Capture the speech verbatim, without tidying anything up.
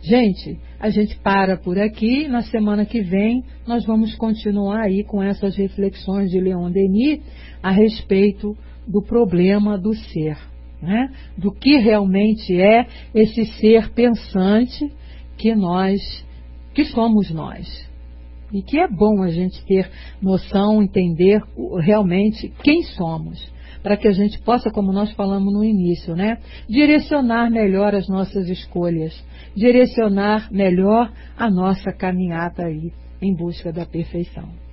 Gente, a gente para por aqui. Na semana que vem nós vamos continuar aí com essas reflexões de Leon Denis a respeito do problema do ser, né? Do que realmente é esse ser pensante que nós, que somos nós. E que é bom a gente ter noção, entender realmente quem somos, para que a gente possa, como nós falamos no início, né, direcionar melhor as nossas escolhas, direcionar melhor a nossa caminhada aí em busca da perfeição.